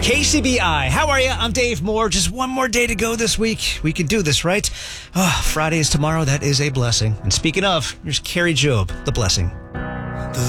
KCBI. How are you? I'm Dave Moore. Just one more day to go this week. We can do this, right? Oh, Friday is tomorrow. That is a blessing. And speaking of, here's Carrie Job, the blessing.